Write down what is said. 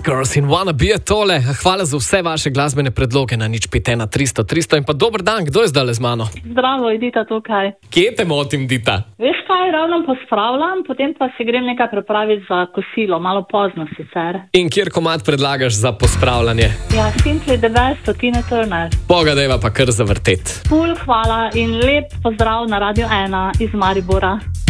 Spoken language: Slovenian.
Girls in Wanna Be tole. Hvala za vse vaše glasbene predloge na 051 300 300 in pa dober dan, kdo je zdaj z mano? Zdravo, Edita tukaj. Kje te motim, Dita? Veš kaj, ravno pospravljam, potem pa si grem nekaj pripraviti za kosilo, malo pozno sicer. In kjer komad predlagaš za pospravljanje? Ja, Simply the Best od Tina Turner. Pogadeva pa kar zavrtet. Ful, hvala in lep pozdrav na Radio 1 iz Maribora.